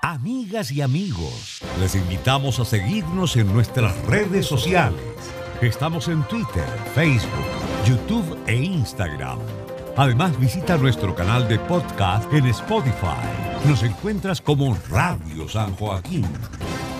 Amigas y amigos, les invitamos a seguirnos en nuestras redes sociales. Estamos en Twitter, Facebook, YouTube e Instagram. Además, visita nuestro canal de podcast en Spotify. Nos encuentras como Radio San Joaquín.